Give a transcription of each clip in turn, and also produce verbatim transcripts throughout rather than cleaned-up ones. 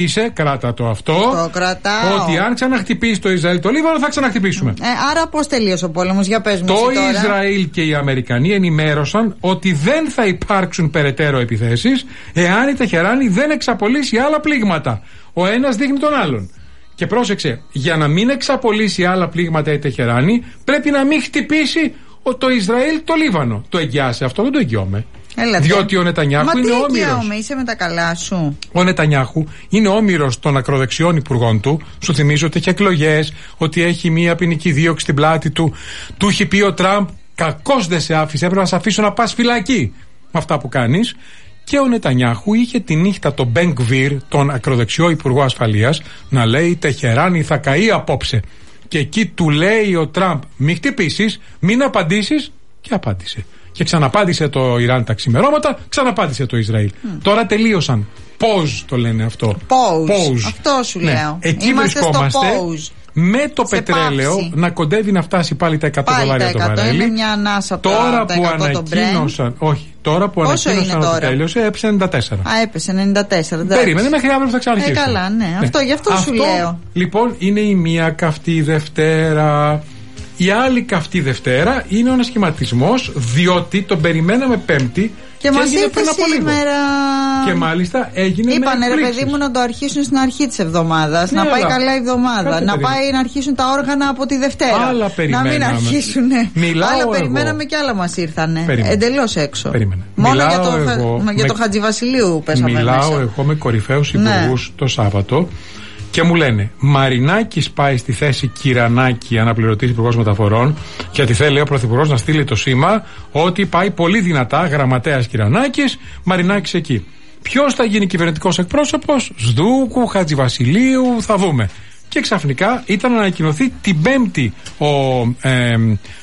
Είσαι, κράτα το αυτό. Το κρατάω. Ότι αν ξαναχτυπήσει το Ισραήλ το Λίβανο, θα ξαναχτυπήσουμε. Ε, άρα πώς τελείωσε ο πόλεμος, για πες μου. Το τώρα. Ισραήλ και οι Αμερικανοί ενημέρωσαν ότι δεν θα υπάρξουν περαιτέρω επιθέσεις εάν η Τεχεράνη δεν εξαπολύσει άλλα πλήγματα. Ο ένας δείχνει τον άλλον. Και πρόσεξε, για να μην εξαπολύσει άλλα πλήγματα η Τεχεράνη, πρέπει να μην χτυπήσει το Ισραήλ το Λίβανο. Το εγγυάσαι αυτό, δεν το εγγυώμαι. Έλατε. Διότι ο Νετανιάχου Μα είναι τι όμηρος. Μα είσαι με τα καλά σου. Ο Νετανιάχου είναι όμηρος των ακροδεξιών υπουργών του. Σου θυμίζω ότι έχει εκλογές, ότι έχει μία ποινική δίωξη στην πλάτη του. Του έχει πει ο Τραμπ, κακώς δεν σε άφησε, έπρεπε να σε αφήσω να πας φυλακή με αυτά που κάνεις. Και ο Νετανιάχου είχε τη νύχτα τον Μπεν Γκβίρ, τον ακροδεξιό υπουργό ασφαλείας, να λέει Τεχεράνη θα καεί απόψε. Και εκεί του λέει ο Τραμπ, μην χτυπήσεις, μην απαντήσεις, και απάντησε. Και ξαναπάντησε το Ιράν τα ξημερώματα, ξαναπάντησε το Ισραήλ. Mm. Τώρα τελείωσαν. Πώς το λένε αυτό. Pause. Αυτό σου ναι. λέω. Εκεί Είμαστε βρισκόμαστε. Με το σε πετρέλαιο πάυση. Να κοντεύει να φτάσει πάλι τα εκατό πάλι δολάρια τα το βαρέλι. Είναι μια ανάσα από τώρα τα που ανακοίνωσαν. Όχι, τώρα που πόσο ανακοίνωσαν ότι τέλειωσε, έπεσε ενενήντα τέσσερα. Α, έπεσε ενενήντα τέσσερα. Εντάξει. Περίμενε μέχρι αύριο που θα ξαναρχίσει. Ε, καλά, ναι. ναι. Αυτό, γι' αυτό, αυτό σου λέω. Λοιπόν, είναι η μία καυτή Δευτέρα. Η άλλη καυτή Δευτέρα είναι ο ανασχηματισμός, διότι τον περιμέναμε Πέμπτη και, και μας ήρθε σήμερα. Και μάλιστα έγινε. Είπανε ρε παιδί μου να το αρχίσουν στην αρχή της εβδομάδας. Ναι, να πάει καλά η εβδομάδα. Να περίμενε. πάει να αρχίσουν τα όργανα από τη Δευτέρα. Άλλα περιμέναμε. Να μην αρχίσουν. Μιλάω άλλα εγώ. περιμέναμε και άλλα μας ήρθανε. Εντελώς έξω. Περίμενε. Μόνο Μιλάω για το, εγώ για το με... Χατζηβασιλείου πέσαμε Μιλάω μέσα. εγώ με κορυφαίους υπουργούς ναι. το Σάββατο. Και μου λένε, Μαρινάκης πάει στη θέση Κυρανάκη, αναπληρωτής υπουργός μεταφορών, γιατί θέλει ο πρωθυπουργός να στείλει το σήμα ότι πάει πολύ δυνατά, γραμματέας Κυρανάκης, Μαρινάκης εκεί. Ποιος θα γίνει κυβερνητικός εκπρόσωπος? Σδούκου, Χατζηβασιλείου, θα δούμε. Και ξαφνικά ήταν να ανακοινωθεί την Πέμπτη ο... Ε,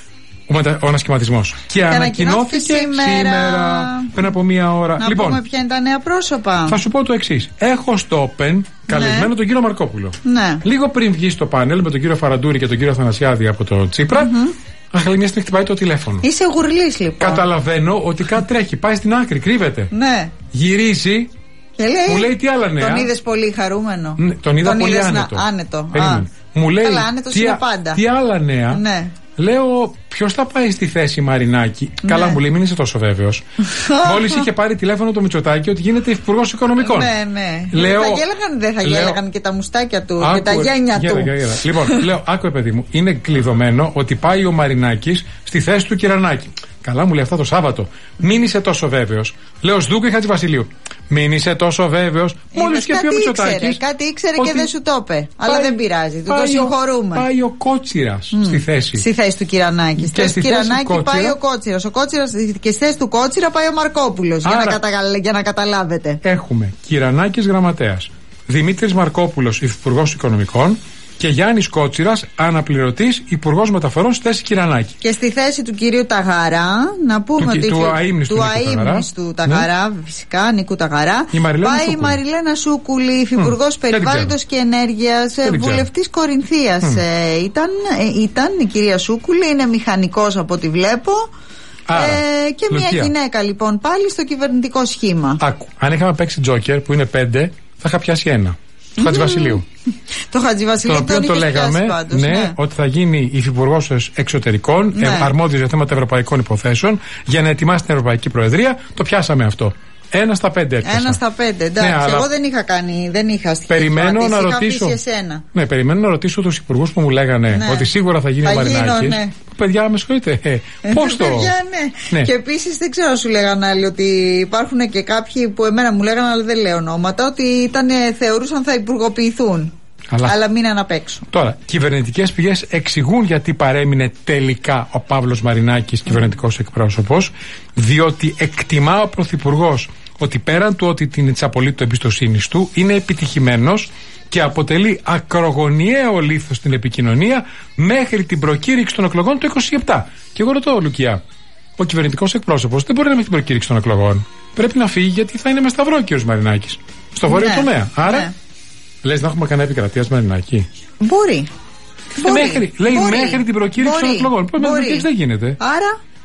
Ο, μετα... ο ανασχηματισμός. Και, και ανακοινώθηκε σήμερα. σήμερα πριν από μία ώρα. Να λοιπόν, πούμε ποια είναι τα νέα πρόσωπα. Θα σου πω το εξής. Έχω στο Open καλεσμένο ναι. τον κύριο Μαρκόπουλο. Ναι. Λίγο πριν βγει στο πάνελ με τον κύριο Φαραντούρη και τον κύριο Αθανασιάδη από το Τσίπρα, mm-hmm. αχ, μια στιγμή χτυπάει το τηλέφωνο. Είσαι γουρλής λοιπόν. Καταλαβαίνω ότι κάτι τρέχει. Πάει στην άκρη, κρύβεται. Ναι. Γυρίζει. Και λέει, μου λέει τι άλλα νέα. Τον είδες πολύ χαρούμενο. Ναι, τον είδα τον πολύ άνετο. Να... άνετο. Μου λέει Καλά, άνετος τι, είναι πάντα. τι άλλα νέα. Ναι. Λέω, ποιος θα πάει στη θέση Μαρινάκη? Ναι. Καλά, μου λέει, μην είσαι τόσο βέβαιος. Μόλις είχε πάρει τηλέφωνο το Μητσοτάκη ότι γίνεται υπουργός οικονομικών. Ναι, ναι. Λέω, θα γέλαγαν, δεν θα λέω, γέλαγαν και τα μουστάκια του άκου, και τα γένια γέλα, του. γέλα, γέλα. Λοιπόν, λέω, άκου παιδί μου, είναι κλειδωμένο ότι πάει ο Μαρινάκης στη θέση του Κυρανάκη. Καλά, μου λέει αυτά το Σάββατο. Μην είσαι τόσο βέβαιος. Λέω, Σδούκου ή Χατζηβασιλείου. Μην είσαι τόσο βέβαιος. Μόλις και πει ο Μητσοτάκης. Κάτι ήξερε και δεν σου το είπε. Αλλά δεν πειράζει. Του το συγχωρούμε. Πάει ο Κότσιρας mm. στη θέση. Στη θέση του Κυρανάκη. Στη θέση του Κυρανάκη πάει ο Κότσιρας. Ο Κότσιρας και στη θέση του Κότσιρα πάει ο Μαρκόπουλος. Για, κατα... για να καταλάβετε. Έχουμε Κυρανάκης γραμματέας, Δημήτρης Μαρκόπουλος υπουργός οικονομικών και Γιάννης Κότσιρας αναπληρωτής υπουργός μεταφορών στη θέση Κυρανάκη. Και στη θέση του κυρίου Ταγαρά, να πούμε του, ότι. Του αείμνηστου του αείμνηστου Ταγαρά, ναι. φυσικά, Νίκου Ταγαρά. Η πάει Σούκουλη. η Μαριλένα Σούκουλη, υφυπουργός mm. Περιβάλλοντος και Ενέργειας, βουλευτής Κορινθίας. Mm. Ε, ήταν, ε, ήταν η κυρία Σούκουλη, είναι μηχανικός από ό,τι βλέπω. Άρα, ε, και Λουκία. μια γυναίκα λοιπόν πάλι στο κυβερνητικό σχήμα. Άκου, αν είχαμε παίξει Τζόκερ που είναι πέντε, θα είχα πιάσει ένα. Του Χατζηβασιλείου. Το Χατζηβασιλείου το οποίο το λέγαμε πάντως, ναι, ναι. ότι θα γίνει υφυπουργός εξωτερικών, ναι. αρμόδιος για θέματα ευρωπαϊκών υποθέσεων, για να ετοιμάσει την Ευρωπαϊκή Προεδρία. Το πιάσαμε αυτό. Ένα στα πέντε έπιασα. Ένα στα πέντε, εντάξει. Ναι, αλλά... Εγώ δεν είχα κάνει, δεν είχα στοιχεία. Περιμένω να ρωτήσω. Ναι, περιμένω να ρωτήσω τους υπουργούς που μου λέγανε ναι. ότι σίγουρα θα γίνει θα ο Μαρινάκης. Ναι. Παιδιά, με συγχωρείτε. Ε, πώς το. Παιδιά, ναι. ναι. Και επίσης δεν ξέρω, σου λέγανε άλλοι ότι υπάρχουν και κάποιοι που εμένα μου λέγανε, αλλά δεν λέω ονόματα, ότι ήταν, θεωρούσαν θα υπουργοποιηθούν. Αλλά, αλλά μείναν απ' έξω. Τώρα, κυβερνητικές πηγές εξηγούν γιατί παρέμεινε τελικά ο Παύλος Μαρινάκης κυβερνητικός εκπρόσωπος, διότι εκτιμά ο Πρωθυπουργός ότι πέραν του ότι την εξαπολύει το εμπιστοσύνη του, είναι επιτυχημένος και αποτελεί ακρογωνιαίο λίθος στην επικοινωνία μέχρι την προκήρυξη των εκλογών του είκοσι επτά. Και εγώ ρωτώ, Λουκιά, ο κυβερνητικός εκπρόσωπος δεν μπορεί να μέχρι την προκήρυξη των εκλογών. Πρέπει να φύγει γιατί θα είναι με σταυρό ο κ. Μαρινάκης. Στο βόρειο ναι, τομέα. Άρα. Ναι. Λες να έχουμε κανένα επικρατεία Μαρινάκη? Μπορεί. Ε, μπορεί. Μέχρι, λέει μπορεί. μέχρι την προκήρυξη μπορεί. των εκλογών. Πώς με την προκήρυξη δεν γίνεται. Άρα.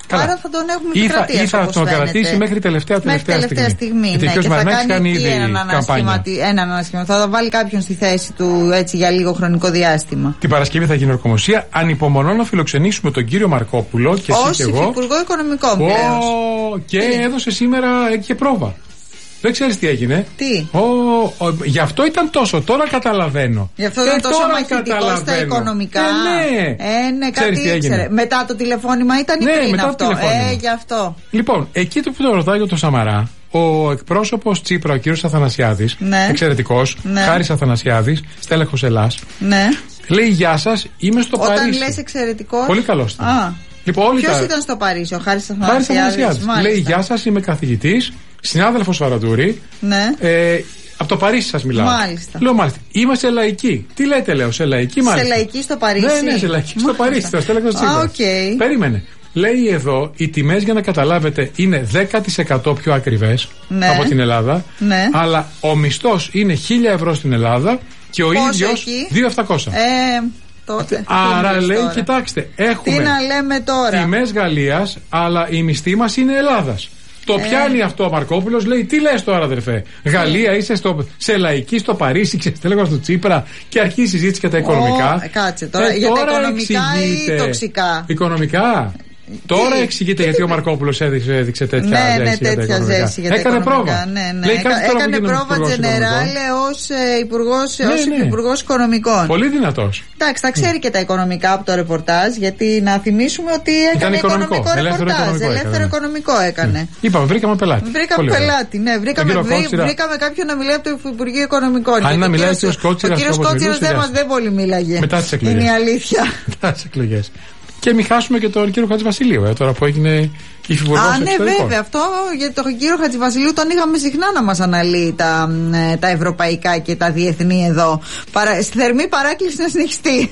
Καλά. Άρα θα τον έχουμε ή επικρατεία. Ή θα τον κρατήσει μέχρι τελευταία τελευταία, μέχρι τελευταία στιγμή. στιγμή. Γιατί ναι, ο κ. Μαρινάκης κάνει ήδη έναν ανασχηματισμό. Θα βάλει κάποιον στη θέση του έτσι για λίγο χρονικό διάστημα. Την Παρασκευή θα γίνει ορκομοσία. Ανυπομονώ να φιλοξενήσουμε τον κύριο Μαρκόπουλο και εσύ ως και εγώ. Υπουργό Οικονομικών πλέον. Oh, και τι? Έδωσε σήμερα και πρόβα. Δεν ξέρεις τι έγινε. Τι. Oh, oh, γι' αυτό ήταν τόσο. Τώρα καταλαβαίνω. Γι' αυτό ήταν τόσο μαχητικό στα οικονομικά. Ε, ναι. Ε, ναι, κάτι ήξερε. Μετά το τηλεφώνημα ήταν ή ναι, πριν μετά αυτό. Το ε, γι' αυτό. Λοιπόν, εκεί το που το ρωτάει για τον Σαμαρά, ο εκπρόσωπος Τσίπρα, ο κύριος Αθανασιάδης, ναι. εξαιρετικός, ναι. Χάρης Αθανασιάδης, στέλεχος Ελλάς, ναι. λέει γεια σας, είμαι στο Όταν Παρίσι. Όταν λες εξαιρετικός. Πολύ καλός ήταν. Α. Λοιπόν, ποιος τα... ήταν στο Παρίσι, ο Χάρης Αθανασιάδης. Λέει γεια σας, είμαι καθηγητής, συνάδελφος Βαραντούρη. Ναι. Ε, από το Παρίσι σας μιλάω. Μάλιστα. Λέω μάλιστα. Είμαστε λαϊκοί. Τι λέτε, λέω, σε λαϊκή μάλιστα. Σε λαϊκή στο Παρίσι. Ναι, ναι, σε λαϊκή στο Παρίσι. Θα στέλνω στο Τσίπρα. Okay. Περίμενε. Λέει εδώ, οι τιμές για να καταλάβετε είναι δέκα τοις εκατό πιο ακριβές ναι. από την Ελλάδα. Ναι. Αλλά ο μισθός είναι χίλια ευρώ στην Ελλάδα και ο ίδιος δύο χιλιάδες επτακόσια. Ε, τότε. Άρα λέει, τώρα. Κοιτάξτε, έχουμε τι να λέμε τώρα. τιμές Γαλλίας, αλλά η μισθή μας είναι Ελλάδας. Το ε. πιάνει αυτό ο Μαρκόπουλος, λέει: Τι λες τώρα, αδερφέ. Γαλλία, είσαι στο, σε λαϊκή στο Παρίσι, ξέρεις, λέγω στο Τσίπρα, και αρχίζει η συζήτηση για τα οικονομικά. Oh, κάτσε τώρα, ε, για τώρα τα οικονομικά εξηγείται. Ή τοξικά. Οικονομικά. Τώρα εξηγείται γιατί ο Μαρκόπουλος έδειξε, έδειξε τέτοια ναι, ζέση. Ναι, τέτοια ζέση για τα έκανε πρόβα. Ναι, ναι. Λέει, Έκα, έκανε πρόβα τζενεράλε ως υπουργός ναι, ναι. Υπουργός Οικονομικών. Πολύ δυνατός. Εντάξει, θα ξέρει και τα οικονομικά από το ρεπορτάζ, γιατί να θυμίσουμε ότι έκανε οικονομικό, οικονομικό ελεύθερο ρεπορτάζ. Οικονομικό ελεύθερο έκανε. οικονομικό έκανε. Mm. Είπαμε, βρήκαμε πελάτη. Βρήκαμε Πολύ πελάτη, ναι. Βρήκαμε, βρή, βρήκαμε κάποιον να μιλάει από το Υπουργείο Οικονομικών. Αν να μιλάει ο κύριος Κότσιρας δεν πολύ μίλαγε. Μετά τις εκλογές. Είναι η αλήθεια. Μετά τις εκλογές. Και μην χάσουμε και τον κύριο Χατζηβασιλείου, ε, τώρα που έγινε υφυπουργός εξωτερικών. Α, ναι, εξωτερικών. βέβαια. Αυτό για τον κύριο Χατζηβασιλείου τον είχαμε συχνά να μας αναλύει τα, τα ευρωπαϊκά και τα διεθνή εδώ. Παρα, στη θερμή παράκληση να συνεχιστεί.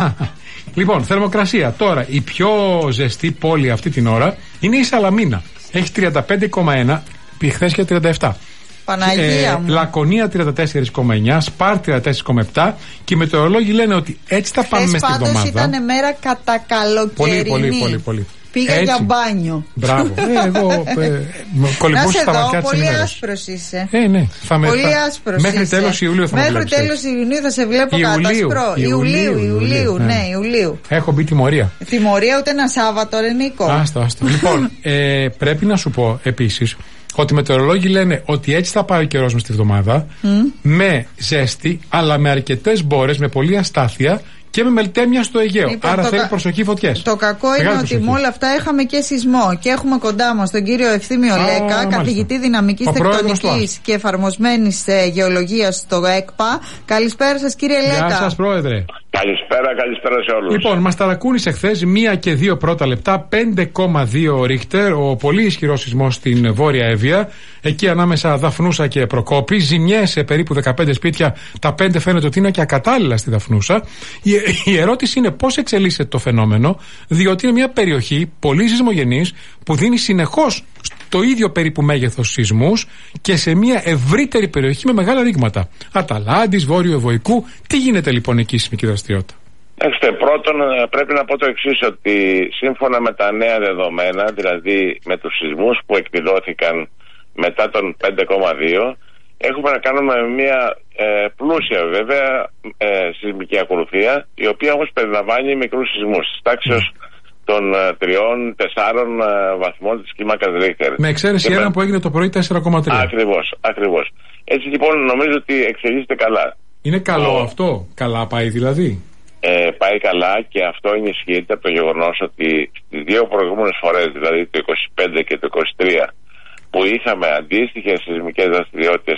Λοιπόν, θερμοκρασία. Τώρα, η πιο ζεστή πόλη αυτή την ώρα είναι η Σαλαμίνα. Έχει τριάντα πέντε κόμμα ένα, χθες και τριάντα επτά. Παναγία ε, μου. Λακωνία τριάντα τέσσερα κόμμα εννιά, Σπάρ τριάντα τέσσερα κόμμα επτά και οι μετεωρολόγοι λένε ότι έτσι θα πάμε μέσα στην εβδομάδα. Ήταν μέρα κατά καλοκαιρινή. Πολύ, πολύ, πολύ, πολύ. Πήγα έτσι. Για μπάνιο. Μπράβο. ε, εγώ ε, κολυμπούσα στα ματιά της πολύ ημέρας. άσπρος είσαι. Ε, ναι. Θα με, πολύ θα, άσπρος μέχρι είσαι. τέλος Ιουλίου θα με Μέχρι βλέπεις. τέλος Ιουνίου θα σε βλέπω Ιουλίου, κάτω. Ιουλίου, Ιουλίου, Ιουλίου, ναι, Ιουλίου. Έχω μπει τιμωρία. Τιμωρία ούτε ένα Σάββατο, ρε Νίκο. Άστα, άστα. Λοιπόν, ε, πρέπει να σου πω επίσης ότι οι μετεωρολόγοι λένε ότι έτσι θα πάει ο καιρός μες τη βδομάδα, mm. με ζέστη, αλλά με αρκετές μπόρες, με πολλή αστάθεια και με μελτέμια στο Αιγαίο. Λοιπόν, άρα θέλει κα... προσοχή φωτιές. Το κακό Μεγάλη είναι προσοχή. Ότι με όλα αυτά είχαμε και σεισμό. Και έχουμε κοντά μας τον κύριο Ευθύμιο Λέκα, καθηγητή δυναμικής τεκτονικής και εφαρμοσμένης ε, γεωλογίας στο ΕΚΠΑ. Καλησπέρα σας, κύριε Λέκα. Γεια σας, πρόεδρε. Καλησπέρα, καλησπέρα σε όλους. Λοιπόν, μας ταρακούνησε χθες μία και δύο πρώτα λεπτά, πέντε κόμμα δύο Ρίχτερ, ο πολύ ισχυρός σεισμός στην Βόρεια Εύβοια, εκεί ανάμεσα Δαφνούσα και Προκόπη. Ζημιές σε περίπου δεκαπέντε σπίτια, τα πέντε φαίνεται ότι είναι και ακατάλληλα στη Δαφνούσα. Η, η ερώτηση είναι πώς εξελίσσεται το φαινόμενο, διότι είναι μια περιοχή πολύ σεισμογενής που δίνει συνεχώς το ίδιο περίπου μέγεθος σεισμούς και σε μια ευρύτερη περιοχή με μεγάλα ρήγματα. Αταλάντης, Βόρειο Ευωικού. Τι γίνεται λοιπόν εκεί η σεισμική δραστηριότητα? Έχετε, πρώτον πρέπει να πω το εξής, ότι σύμφωνα με τα νέα δεδομένα, δηλαδή με τους σεισμούς που εκδηλώθηκαν μετά τον πέντε κόμμα δύο, έχουμε να κάνουμε μια ε, πλούσια βέβαια ε, σεισμική ακολουθία, η οποία όμως περιλαμβάνει μικρούς σεισμούς της τάξης mm. των τριών, τεσσάρων βαθμών της κλίμακας Ρίχτερ. Με εξαίρεση έναν που έγινε το πρωί τέσσερα κόμμα τρία. Ακριβώς, ακριβώς. Έτσι λοιπόν νομίζω ότι εξελίσσεται καλά. Είναι καλό Ο... αυτό, καλά πάει δηλαδή? Ε, πάει καλά και αυτό ενισχύεται από το γεγονός ότι στις δύο προηγούμενες φορές, δηλαδή το είκοσι πέντε και το είκοσι τρία, που είχαμε αντίστοιχες σεισμικές δραστηριότητες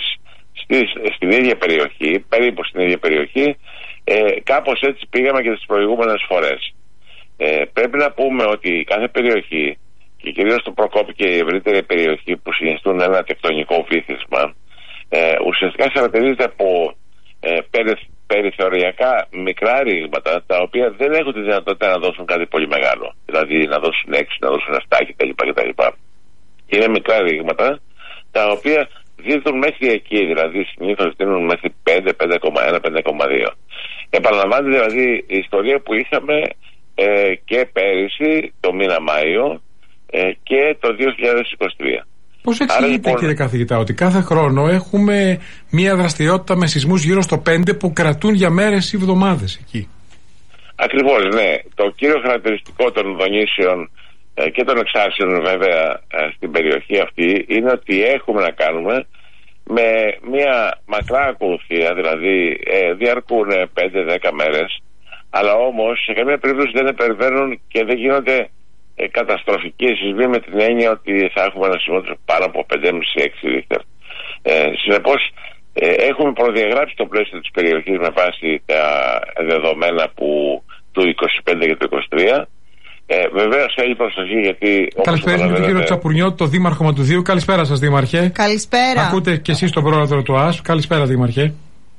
στην ίδια περιοχή, περίπου στην ίδια περιοχή, ε, κάπως έτσι πήγαμε και τις προηγούμενες φορές. Ε, πρέπει να πούμε ότι κάθε περιοχή, και κυρίως το Προκόπη και η ευρύτερη περιοχή που συνιστούν ένα τεκτονικό βύθισμα, ε, ουσιαστικά χαρακτηρίζεται από ε, περι, περιθωριακά μικρά ρήγματα, τα οποία δεν έχουν τη δυνατότητα να δώσουν κάτι πολύ μεγάλο. Δηλαδή να δώσουν έξι, να δώσουν επτά κτλ. κτλ. Είναι μικρά ρήγματα, τα οποία δίδουν μέχρι εκεί, δηλαδή συνήθως δίνουν μέχρι πέντε, πέντε κόμμα ένα, πέντε κόμμα δύο. Επαναλαμβάνεται δηλαδή η ιστορία που είχαμε Ε, και πέρυσι το μήνα Μάιο, ε, και το δύο χιλιάδες είκοσι τρία. Πώς εξηγείτε, λοιπόν, κύριε καθηγητά, ότι κάθε χρόνο έχουμε μία δραστηριότητα με σεισμούς γύρω στο πέντε που κρατούν για μέρες ή εβδομάδες εκεί? Ακριβώς, ναι. Το κύριο χαρακτηριστικό των δονήσεων ε, και των εξάρσεων βέβαια ε, στην περιοχή αυτή είναι ότι έχουμε να κάνουμε με μία μακρά ακολουθία, δηλαδή ε, διαρκούν πέντε δέκα μέρες, αλλά όμως σε καμία περίπτωση δεν επεμβαίνουν και δεν γίνονται ε, καταστροφικοί σεισμοί με την έννοια ότι θα έχουμε ένα σεισμό πάνω από πέντε κόμμα πέντε έξι ρίχτερ. Ε, συνεπώς ε, έχουμε προδιαγράψει το πλαίσιο της περιοχής με βάση τα δεδομένα που, του είκοσι πέντε και του είκοσι τρία. Ε, Βεβαίως θέλει προσοχή γιατί. Καλησπέρα με τον κύριο Τσαπουρνιώτη, το δήμαρχο Μαντουδίου. Καλησπέρα σας, δήμαρχε. Καλησπέρα. Ακούτε και εσείς τον πρόεδρο του ΑΣ. Καλησπέρα, δήμαρχε.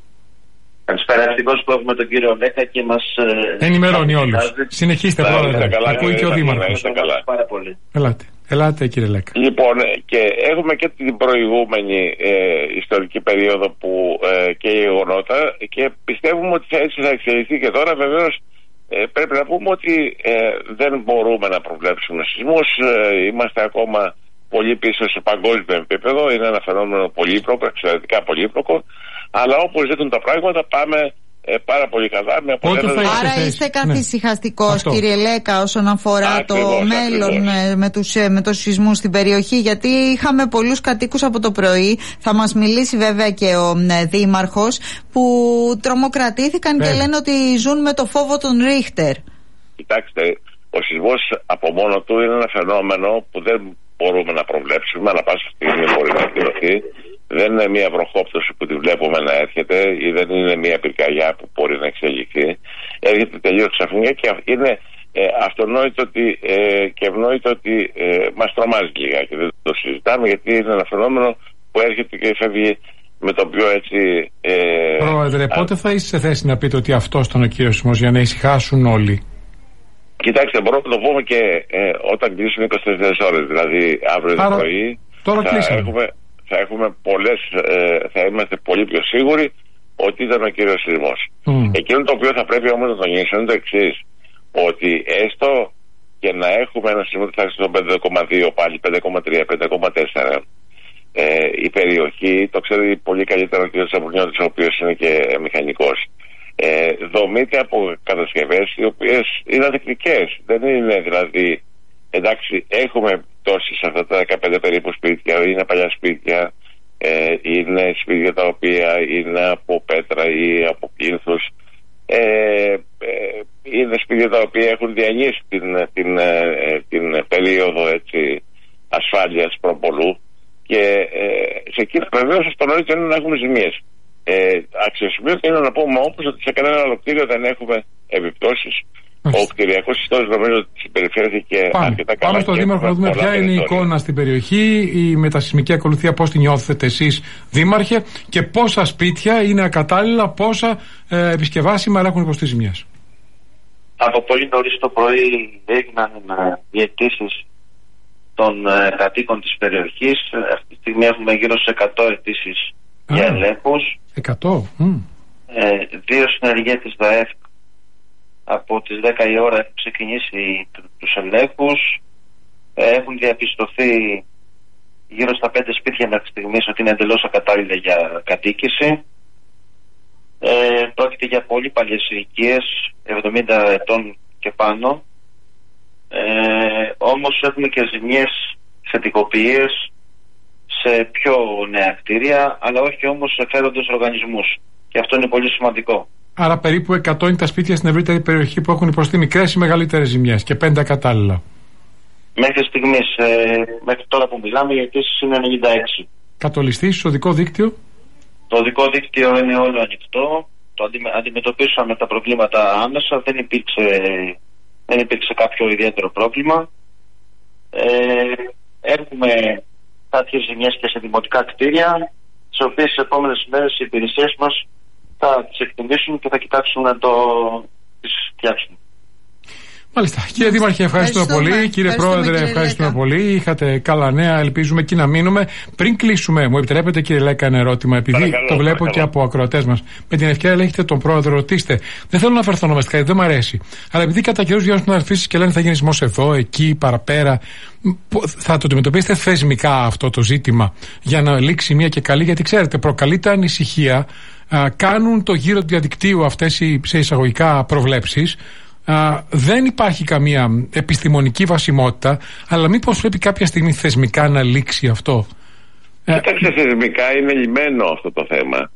Καλησπέρα. Ευτυχώς που έχουμε τον κύριο Λέκα και μας ενημερώνει όλους. Συνεχίστε, πρόεδρε. Ακούει και ο δήμαρχος. Πάρα πολύ. Ελάτε. Ελάτε, κύριε Λέκα. Λοιπόν, και έχουμε και την προηγούμενη ε, ιστορική περίοδο που ε, και γεγονότα και πιστεύουμε ότι θα, έτσι θα εξελιχθεί και τώρα. Βεβαίως ε, πρέπει να πούμε ότι ε, δεν μπορούμε να προβλέψουμε σεισμούς. Ε, είμαστε ακόμα πολύ πίσω σε παγκόσμιο επίπεδο. Είναι ένα φαινόμενο πολύπλοκο, εξαιρετικά πολύπλοκο. Αλλά όπως ζητούν τα πράγματα πάμε ε, πάρα πολύ καλά. Με αποτέλεσμα... Άρα είστε καθησυχαστικός, ναι, κύριε Λέκα, όσον αφορά ακριβώς, το μέλλον ακριβώς. με τους, με τους σεισμούς στην περιοχή, γιατί είχαμε πολλούς κατοίκους από το πρωί, θα μας μιλήσει βέβαια και ο ε, δήμαρχος, που τρομοκρατήθηκαν βέβαια. Και λένε ότι ζουν με το φόβο των Ρίχτερ. Κοιτάξτε, ο σεισμός από μόνο του είναι ένα φαινόμενο που δεν μπορούμε να προβλέψουμε, αλλά πάσα στιγμή μπορεί να ακυρωθεί. Δεν είναι μια βροχόπτωση που τη βλέπουμε να έρχεται ή δεν είναι μια πυρκαγιά που μπορεί να εξελιχθεί. Έρχεται τελείως ξαφνικά και είναι ε, αυτονόητο ότι, ε, και ευνόητο ότι ε, μας τρομάζει λιγάκι. Δεν το συζητάμε γιατί είναι ένα φαινόμενο που έρχεται και φεύγει με το πιο έτσι... Ε, Πρόεδρε, α... πότε θα είστε σε θέση να πείτε ότι αυτός ήταν ο κύριος σεισμός για να ησυχάσουν όλοι? Κοιτάξτε, μπορούμε να το πούμε και ε, όταν κλείσουν είκοσι τέσσερις ώρες, δηλαδή αύριο το πρωί. Τώρα κλείσαμε. Έχουμε, θα έχουμε πολλές, ε, θα είμαστε πολύ πιο σίγουροι ότι ήταν ο κύριος σεισμός. Mm. Εκείνο το οποίο θα πρέπει όμως να τονίσουμε είναι το εξής, ότι έστω και να έχουμε ένα σεισμό που θα έρθει στο πέντε κόμμα δύο, πάλι πέντε κόμμα τρία, πέντε κόμμα τέσσερα, ε, η περιοχή, το ξέρει πολύ καλύτερα ο κύριος Τσαπουρνιώτης, ο οποίος είναι και μηχανικός, ε, δομείται από κατασκευές οι οποίες είναι αδεικτικές. Δεν είναι δηλαδή, εντάξει, έχουμε πτώσει σε αυτά τα δεκαπέντε περίπου σπίτια, είναι παλιά σπίτια, ε, είναι σπίτια τα οποία είναι από πέτρα ή από πλήθους, ε, ε, είναι σπίτια τα οποία έχουν διανύσει την, την, ε, την περίοδο έτσι, ασφάλειας προπολού και ε, σε εκείνα βεβαίως αυτονόητο είναι να έχουμε ζημίες. Ε, αξιοσημείωτο είναι να πούμε όπως ότι σε κανένα άλλο κτίριο δεν έχουμε επιπτώσεις. Ο κτηριακός ιστός νομίζω ότι συμπεριφέρθηκε αρκετά καλά. Πάμε στον Δήμαρχο να δούμε ποια είναι η εικόνα στην περιοχή, η μετασεισμική ακολουθία, πώς την νιώθετε εσείς, Δήμαρχε, και πόσα σπίτια είναι ακατάλληλα, πόσα ε, επισκευάσιμα έχουν υποστεί ζημιές. Από πολύ νωρίς το πρωί έγιναν οι αιτήσεις των ε, κατοίκων της περιοχής. Αυτή τη στιγμή έχουμε γύρω σε εκατό αιτήσεις για ελέγχους. εκατό. Mm. Ε, δύο συνεργέτες ΔΑΕΦ από τις δέκα η ώρα έχουν ξεκινήσει τους ελέγχους. Έχουν διαπιστωθεί γύρω στα πέντε σπίτια μέχρι στιγμής ότι είναι εντελώς ακατάλληλα για κατοίκηση. Ε, πρόκειται για πολύ παλιές ηλικίες, εβδομήντα ετών και πάνω. Ε, όμως έχουμε και ζημιές σε τοιχοποιίες, σε πιο νέα κτίρια, αλλά όχι όμως σε φέροντες οργανισμούς. Και αυτό είναι πολύ σημαντικό. Άρα περίπου εκατό είναι τα σπίτια στην ευρύτερη περιοχή που έχουν υποστεί μικρές ή μεγαλύτερες ζημιές και πέντε ακατάλληλα. Μέχρι στιγμής, ε, μέχρι τώρα που μιλάμε, οι αιτήσεις είναι ενενήντα έξι. Κατολιστής στο οδικό δίκτυο. Το οδικό δίκτυο είναι όλο ανοιχτό. Το αντι, αντιμετωπίσαμε τα προβλήματα άμεσα. Δεν υπήρξε, δεν υπήρξε κάποιο ιδιαίτερο πρόβλημα. Ε, έχουμε κάποιες ζημιές και σε δημοτικά κτίρια, τις οποίες τις επόμενες μέρες οι υπηρεσίες μας θα τις εκτιμήσουν και θα κοιτάξουν να το τις φτιάξουν. Μάλιστα. Κύριε Δήμαρχε, ευχαριστούμε, ευχαριστούμε πολύ. Κύριε Πρόεδρε, κύριε ευχαριστούμε Λέκα. πολύ. Είχατε καλά νέα, ελπίζουμε εκεί να μείνουμε. Πριν κλείσουμε, μου επιτρέπετε, κύριε Λέκα, ένα ερώτημα, επειδή παρακαλώ, το βλέπω παρακαλώ. και από ακροατές μας. Με την ευκαιρία, λέγεται τον Πρόεδρο, ρωτήστε. Δεν θέλω να αφαιρθώ ονομαστικά, δεν μου αρέσει. Αλλά επειδή κατά καιρούς βγαίνουν στην αρφήσεις και λένε θα γίνει σεισμός εδώ, εκεί, παραπέρα, θα το αντιμετωπίσετε θεσμικά αυτό το ζήτημα για να λήξει μία και καλή, γιατί ξέρετε, προκαλείται ανησυχία. Α, κάνουν το γύρο του διαδικτύου αυτές οι σε εισαγωγικά προβλέψεις. Α, δεν υπάρχει καμία επιστημονική βασιμότητα, αλλά μήπως πρέπει κάποια στιγμή θεσμικά να λήξει αυτό? Κοιτάξτε, θεσμικά είναι λυμένο αυτό το θέμα.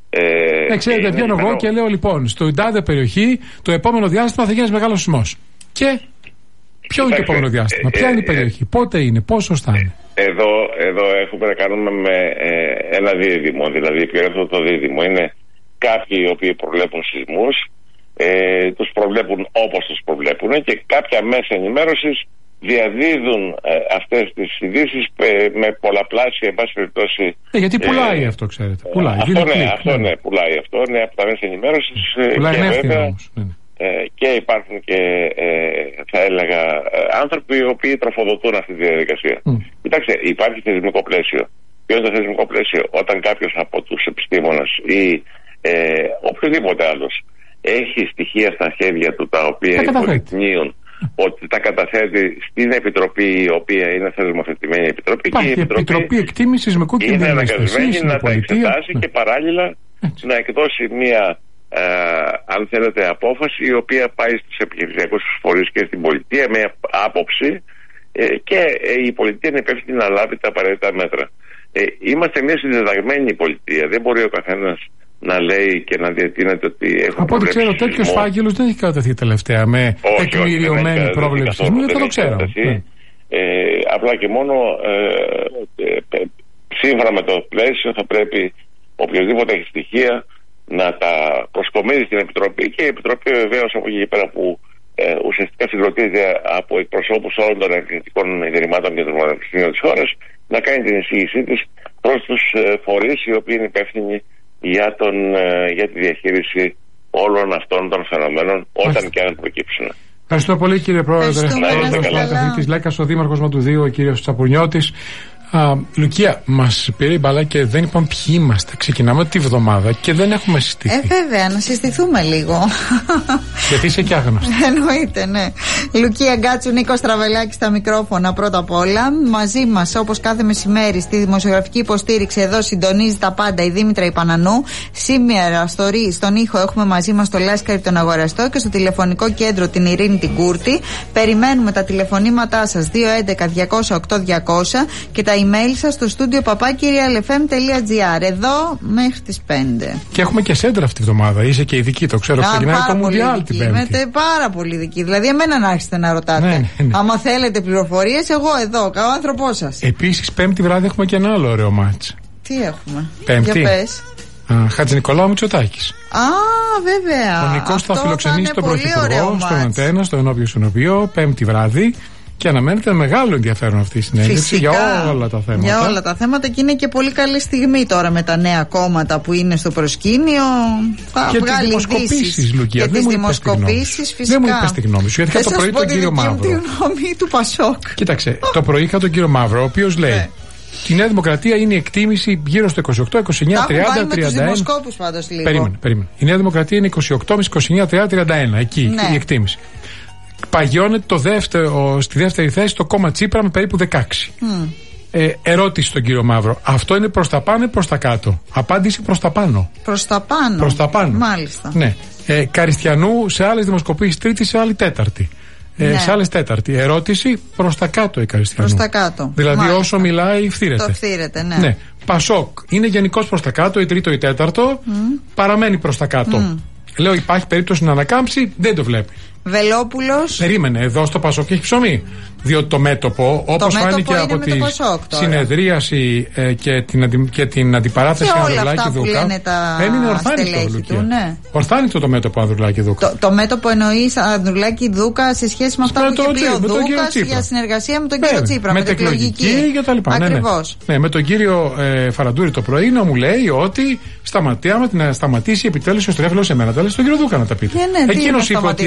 Ε, ναι, ξέρετε, βγαίνω εγώ και λέω λοιπόν, στο τάδε περιοχή το επόμενο διάστημα θα γίνει μεγάλο σεισμός. Και ποιο είναι το επόμενο διάστημα, ε, ποια είναι η περιοχή, ε, πότε είναι, πόσο θα είναι? Εδώ, εδώ έχουμε να κάνουμε με ε, ένα δίδυμο, δηλαδή ποιο αυτό το δίδυμο είναι κάποιοι οι οποίοι προβλέπουν σεισμούς, ε, τους προβλέπουν όπως τους προβλέπουν και κάποια μέσα ενημέρωσης διαδίδουν ε, αυτές τις ειδήσεις ε, με πολλαπλάσια, εν πάση περιπτώσει. Ε, γιατί πουλάει ε, αυτό, ξέρετε. Πουλάει. Αυτό, ναι, κλικ, αυτό ναι. ναι, πουλάει αυτό, ναι, από τα μέσα ενημέρωσης. Πουλάει και, εύκολα βέβαια, όμως. Ναι. Ε, και υπάρχουν και ε, θα έλεγα ε, άνθρωποι οι οποίοι τροφοδοτούν αυτή τη διαδικασία. Mm. Κοιτάξτε, υπάρχει θεσμικό πλαίσιο. Ποιο είναι το θεσμικό πλαίσιο? Όταν κάποιος από τους επιστήμονες ή ε, οποιοδήποτε άλλος έχει στοιχεία στα χέρια του τα οποία υποδεικνύουν ότι τα καταθέτει στην επιτροπή, η οποία είναι θεσμοθετημένη επιτροπή. Υπάρχει και η επιτροπή, επιτροπή εκτίμησης σεισμικού κινδύνου. Είναι αναγκασμένη να τα εξετάσει ναι. και παράλληλα Έτσι. να εκδώσει μία, ε, αν θέλετε, απόφαση η οποία πάει στους επιχειρησιακούς φορείς και στην πολιτεία με άποψη ε, και ε, η πολιτεία είναι υπεύθυνη να λάβει τα απαραίτητα μέτρα. Ε, είμαστε μια συνδεδαγμένη πολιτεία. Δεν μπορεί ο καθένας να λέει και να διατείνεται ότι έχουμε. Από ό,τι ξέρω, τέτοιο φάκελο δεν έχει κατατεθεί τελευταία με τεκμηριωμένη πρόβλεψη. Δεν θα το ξέρω. Ναι. Ε, απλά και μόνο ε, ε, σύμφωνα με το πλαίσιο θα πρέπει οποιοδήποτε έχει στοιχεία να τα προσκομίζει στην Επιτροπή και η Επιτροπή βεβαίως από εκεί πέρα που ε, ουσιαστικά συγκροτείται από εκπροσώπους όλων των εκκλητικών ιδρυμάτων και των πανεπιστημίων της χώρας να κάνει την εισήγησή της προς τους ε, φορείς οι οποίοι είναι υπεύθυνοι για, τον, για τη διαχείριση όλων αυτών των φαινομένων όταν και αν προκύψουν. Ευχαριστώ πολύ, κύριε Πρόεδρε. Καθηγητής Λέκας, ο Δήμαρχος Μαντουδίου, ο κύριος Τσαπουνιώτης. Α, Λουκία, μας πήρε η μπάλα και δεν είπαμε ποιοι είμαστε. Ξεκινάμε τη βδομάδα και δεν έχουμε συστηθεί. Ε, βέβαια, να συστηθούμε λίγο. Γιατί είσαι και άγνωστη. Εννοείται, ναι. Λουκία Γκάτσου, Νίκος Τραβελάκης στα μικρόφωνα πρώτα απ' όλα. Μαζί μας, όπως κάθε μεσημέρι, στη δημοσιογραφική υποστήριξη εδώ συντονίζει τα πάντα η Δήμητρα Ιπανανού. Σήμερα στο Ρι, στον ήχο, έχουμε μαζί μας το Λάσκαρη τον Αγοραστό και στο τηλεφωνικό κέντρο την Ειρήνη την Κούρτη. Περιμένουμε τα τηλεφωνήματά σας δύο έντεκα διακόσια οκτώ διακόσια και τα email σας στο στούντιο παπάκι real f m τελεία g r. Εδώ μέχρι τις πέντε. Και έχουμε και σέντρα αυτή τη βδομάδα. Είσαι και ειδική, το ξέρω. Ξεκινάει το Μουντιάλ την Πέμπτη. Είμαι πάρα πολύ ειδική. Δηλαδή, εμένα να άρχισετε να ρωτάτε. Ναι, ναι, ναι. Άμα θέλετε πληροφορίες, εγώ εδώ, ο άνθρωπός σας. Επίσης, Πέμπτη βράδυ έχουμε και ένα άλλο ωραίο μάτς. Τι έχουμε? Πέμπτη. Για πες. Χατζηνικολάου Μητσοτάκης. Α, βέβαια. Ο Νικός θα φιλοξενήσει τον Πρωθυπουργό στον Αντένα, στο ενώπιο συνοπείο, Πέμπτη βράδυ. Και αναμένεται μεγάλο ενδιαφέρον αυτή η συνέντευξη για όλα τα θέματα. Για όλα τα θέματα και είναι και πολύ καλή στιγμή τώρα με τα νέα κόμματα που είναι στο προσκήνιο. Θα και τις δημοσκοπήσεις, Λουκία. Και τις δημοσκοπήσεις, φυσικά. Δεν μου είπες τη γνώμη σου. Γιατί είχα το πρωί τον κύριο Μαύρο. Τη γνώμη του Πασόκ. Κοίταξε, το πρωί είχα τον κύριο Μαύρο, ο οποίος λέει. Η Νέα Δημοκρατία είναι η εκτίμηση γύρω στο είκοσι οκτώ, είκοσι εννιά, τριάντα, τριάντα ένα. Με τους δημοσκόπους πάντως λίγο. Περίμενε, περίμενε. Η Νέα Δημοκρατία είναι είκοσι οκτώ, είκοσι εννιά, τριάντα, τριάντα ένα. Εκεί ναι. η εκτίμηση. Παγιώνεται το δεύτερο, στη δεύτερη θέση το κόμμα Τσίπρα με περίπου δεκαέξι. Mm. Ε, ερώτηση στον κύριο Μαύρο. Αυτό είναι προς τα πάνω ή προς τα κάτω? Απάντηση προς τα πάνω. Προς τα πάνω. Προς τα πάνω. Μάλιστα. Ναι. Ε, Καριστιανού σε άλλες δημοσκοπήσεις τρίτη, σε άλλη τέταρτη. Ε, ναι. Σε άλλες τέταρτη. Ερώτηση προς τα κάτω η Καριστιανού. Προς τα κάτω. Δηλαδή Μάλιστα. όσο μιλάει φθήρεται. Το φθήρεται, ναι. ναι. Πασόκ είναι γενικώς προς τα κάτω, η τρίτο ή τέταρτο. Mm. Παραμένει προς τα κάτω. Mm. Λέω υπάρχει περίπτωση να ανακάμψει, δεν το βλέπει. Βελόπουλος. Περίμενε, εδώ στο Πασόκ έχει ψωμί. Διότι το μέτωπο, όπως φάνηκε από τη συνεδρίαση ε, και, την αντι, και την αντιπαράθεση Ανδρουλάκη Δούκα, έμεινε ορθάνητο του. Ναι. Ορθάνητο το μέτωπο Ανδρουλάκη Δούκα. Το, το μέτωπο εννοείς Ανδρουλάκη Δούκα σε σχέση με αυτά που είχε πει ο Δούκας για συνεργασία με τον κύριο Τσίπρα. Μετεκλογική και τα λοιπά. Ακριβώς. Ναι, με τον κύριο ε, Φαραντούρη το πρωί να μου λέει ότι σταματάμε να σταματήσει επιτέλους ο στρέφελος σε μένα. Τα λέει στον κύριο Δούκα να τα πείτε. Εκείνος είπε ότι εγώ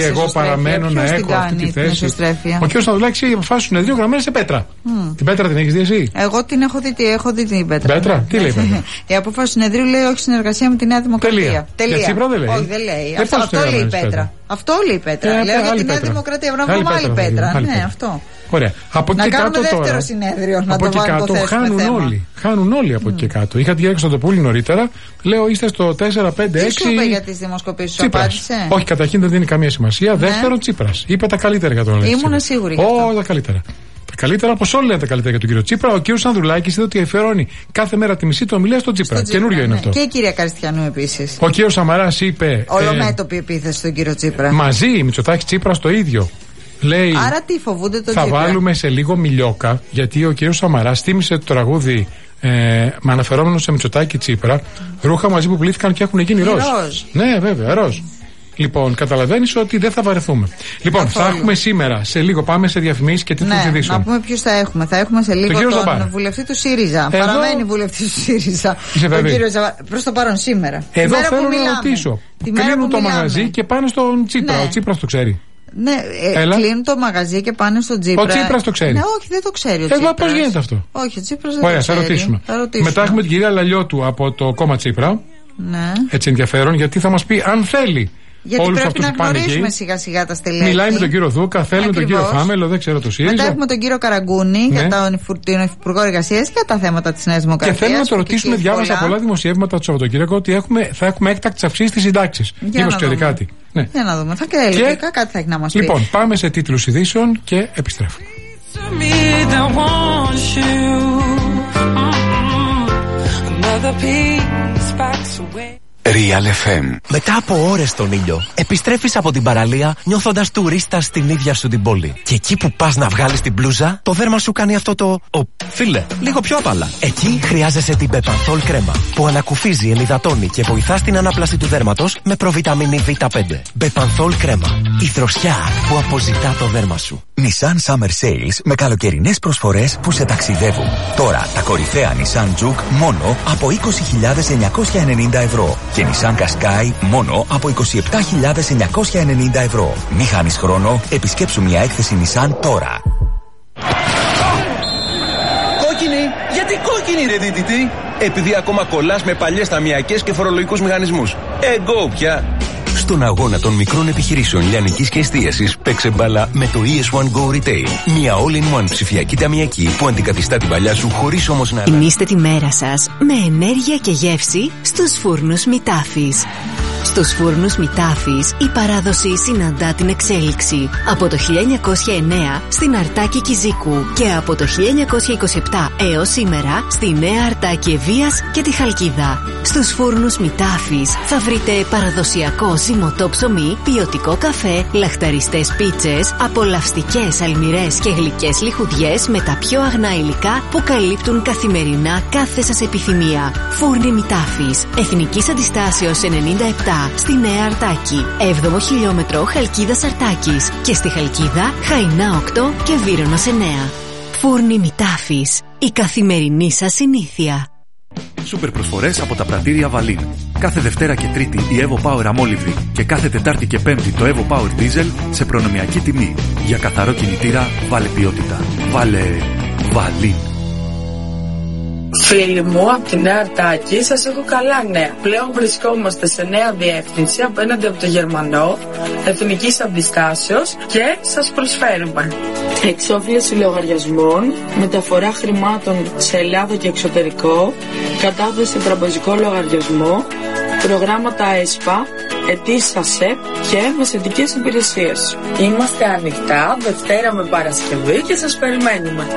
παραμένω να έχω αυτή τη θέση. Ο κ. Σταδουλάκης έχει αποφάσει του συνεδρίου γραμμένη σε πέτρα. Mm. Την πέτρα την έχεις δει εσύ? Εγώ την έχω δει, έχω δει την πέτρα. Πέτρα, τι λέει η πέτρα? Η απόφαση του συνεδρίου λέει όχι συνεργασία με τη Νέα Δημοκρατία. Τελεία. Για Τσίπρα δεν λέει. Όχι, δεν λέει. Αυτό, αυτό λέει η πέτρα. Αυτό λέει η πέτρα. Ε, λέω για τη Νέα Δημοκρατία. Πρέπει να βρούμε άλλη πέτρα. Ναι, αυτό. Ωραία. Από να εκεί κάνουμε κάτω δεύτερο τώρα, συνέδριο. Να από το εκεί κάτω χάνουν θέμα. όλοι. Χάνουν όλοι από mm. εκεί κάτω. Είχα την Γιάννη Κωνσταντοπούλη νωρίτερα. Λέω είστε στο τέσσερα πέντε έξι. Τι σου είπε για τις δημοσκοπήσεις, σου απάντησε? Όχι, καταρχήν δεν δίνει καμία σημασία. Ναι. Δεύτερον, Τσίπρας. Είπε τα καλύτερα για τον Αλέξη. Ήμουν σίγουρη. Όχι, τα καλύτερα. Τα καλύτερα, όπως όλοι λένε τα καλύτερα για τον κύριο Τσίπρα. Ο κύριος Ανδρουλάκης είδε ότι αφιερώνει κάθε μέρα τη μισή του ομιλία στον Τσίπρα. Καινούριο είναι αυτό. Και η κυρία Καριστιανού επίσης. Ο κύριος Σαμαράς είπε. Ολομέτωπη επίθεση στον κύριο Τσίπρα. Μαζί, Μητσοτάκης Τσίπρας το ίδιο. Λέει, άρα τι φοβούνται τον θα Τσίπρα? βάλουμε σε λίγο μιλιόκα, γιατί ο κύριος Σαμαράς θύμισε το τραγούδι ε, με αναφερόμενο σε Μητσοτάκη Τσίπρα, ρούχα μαζί που πλήθηκαν και έχουν γίνει ροζ. Ναι, βέβαια, ροζ. Λοιπόν, καταλαβαίνεις ότι δεν θα βαρεθούμε. Λοιπόν, καθόλου. Θα έχουμε σήμερα, σε λίγο, πάμε σε διαφημίσεις και τίτλους ναι, ειδήσεων. Να πούμε ποιους θα έχουμε. Θα έχουμε σε λίγο το τον Ζαμπάρα. βουλευτή του ΣΥΡΙΖΑ. Εδώ... Παραμένει βουλευτή του ΣΥΡΙΖΑ. Τον κύριο Ζαμπάρα. Προς το παρόν σήμερα. Εδώ θέλω να ρωτήσω. Κλείνουν το μαγαζί και πάνε στον Τσίπρα. Ναι. Ο Τσίπρας το ξέρει. Ναι, ε, κλείνουν το μαγαζί και πάνε στον Τσίπρα. Ο Τσίπρας το ξέρει. Ναι, όχι, δεν το ξέρει. Ο Εδώ πώς γίνεται αυτό? Όχι, ο Τσίπρας δεν Ωραία, το ξέρει. Θα ρωτήσουμε. θα ρωτήσουμε. Μετά έχουμε την κυρία Λαλιώτου από το κόμμα Τσίπρα. Ναι. Έτσι ενδιαφέρον, γιατί θα μας πει αν θέλει. Γιατί όλους πρέπει αυτούς να γνωρίσουμε εκεί. σιγά σιγά τα στελέχη. Μιλάει με τον κύριο Δούκα, θέλει με τον κύριο Φάμελο, δεν ξέρω το ΣΥΡΙΖΑ. Μετά έχουμε τον κύριο Καραγκούνη ναι. για τον Υπουργό Εργασίας για τα θέματα της Νέας Δημοκρατίας. Και θέλω να το ρωτήσουμε, διάβασα πολλά. πολλά δημοσιεύματα το Σαββατοκύριακο ότι έχουμε, θα έχουμε έκτακτες αυξήσεις στις συντάξεις. Μήπως ξέρει κάτι? Ναι. Για να δούμε. Θα και ελληνικά κάτι θα έχει να μας πει. Λοιπόν, πάμε σε τίτλους ειδήσεων και επιστρέφουμε. Real εφ εμ. Μετά από ώρες στον ήλιο, επιστρέφεις από την παραλία νιώθοντας τουρίστα στην ίδια σου την πόλη. Και εκεί που πας να βγάλεις την μπλούζα, το δέρμα σου κάνει αυτό το. Ο, φίλε, λίγο πιο απαλά. Εκεί χρειάζεσαι την Bepanthol κρέμα, που ανακουφίζει, ενυδατώνει και βοηθά στην ανάπλαση του δέρματος με προβιταμίνη βι πέντε. Bepanthol κρέμα. Η δροσιά που αποζητά το δέρμα σου. Nissan Summer Sales με καλοκαιρινές προσφορές που σε ταξιδεύουν. Τώρα τα κορυφαία Nissan Juke μόνο από είκοσι χιλιάδες εννιακόσια ενενήντα ευρώ. Και Nissan Qashqai μόνο από είκοσι επτά χιλιάδες εννιακόσια ενενήντα ευρώ. Μη χάνεις χρόνο, επισκέψου μια έκθεση Nissan τώρα. Κόκκινη! Γιατί κόκκινη ρε δίτητη! Επειδή ακόμα κολλάς με παλιές ταμιακές και φορολογικούς μηχανισμούς. Εγώ πια! Στον αγώνα των μικρών επιχειρήσεων λιανικής και εστίασης παίξε μπάλα με το ι ες one Go Retail. Μια all-in-one ψηφιακή ταμιακή που αντικαθιστά την παλιά σου χωρίς όμως να... Τιμήστε τη μέρα σας με ενέργεια και γεύση στους φούρνους Μητάφης. Στους φούρνους Μητάφης η παράδοση συναντά την εξέλιξη. Από το χίλια εννιακόσια εννέα στην Αρτάκη Κιζίκου και από το χίλια εννιακόσια είκοσι επτά έως σήμερα στη Νέα Αρτάκη Ευβίας και τη Χαλκίδα. Στους φούρνους Μητάφης θα βρείτε παραδοσιακό ζυμωτό ψωμί, ποιοτικό καφέ, λαχταριστές πίτσες, απολαυστικές αλμυρές και γλυκές λιχουδιές με τα πιο αγνά υλικά που καλύπτουν καθημερινά κάθε σας επιθυμία. Φούρνοι Μητάφης, Εθνικής Αντιστάσεως ενενήντα επτά στη Νέα Αρτάκη, έβδομο χιλιόμετρο Χαλκίδας Αρτάκης και στη Χαλκίδα Χαϊνά οκτώ και Βύρονος εννέα. Φούρνοι Μητάφης, η καθημερινή σας συνήθεια. Σούπερ προσφορές από τα πρατήρια Βαλίν. Κάθε Δευτέρα και Τρίτη η Evo Power αμόλυβδη και κάθε Τετάρτη και Πέμπτη το Evo Power Diesel σε προνομιακή τιμή. Για καθαρό κινητήρα βάλε ποιότητα. Βάλε Βαλίν. Φίλοι μου, από τη Νέα Αρτάκη σας έχω καλά νέα. Πλέον βρισκόμαστε σε νέα διεύθυνση απέναντι από το Γερμανό, Εθνικής Αντιστάσεως και σας προσφέρουμε εξόφληση λογαριασμών, μεταφορά χρημάτων σε Ελλάδα και εξωτερικό, κατάθεση τραπεζικό λογαριασμό, προγράμματα ΕΣΠΑ, αιτήσεις ΑΣΕΠ και μεσαιτικές υπηρεσίες. Είμαστε ανοιχτά Δευτέρα με Παρασκευή και σας περιμένουμε.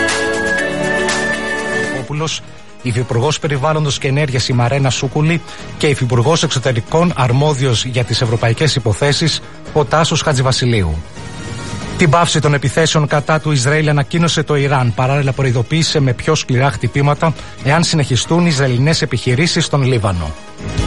Υφυπουργός Περιβάλλοντος και Ενέργειας η Μαρένα Σούκουλη και Υφυπουργός Εξωτερικών αρμόδιος για τις ευρωπαϊκές υποθέσεις ο Τάσος Χατζηβασιλείου. Την πάυση των επιθέσεων κατά του Ισραήλ ανακοίνωσε το Ιράν. Παράλληλα προειδοποίησε με πιο σκληρά χτυπήματα εάν συνεχιστούν οι Ισραηλινές επιχειρήσεις στον Λίβανο.